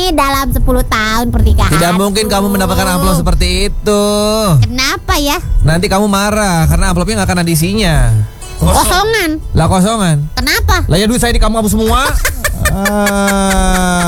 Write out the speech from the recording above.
dalam 10 tahun pernikahan. Tidak mungkin kamu mendapatkan amplop seperti itu. Kenapa ya? Nanti kamu marah karena amplopnya nggak akan ada isinya. Kosongan. Lah kosongan. Kenapa? Lah ya duit saya di kamu semua.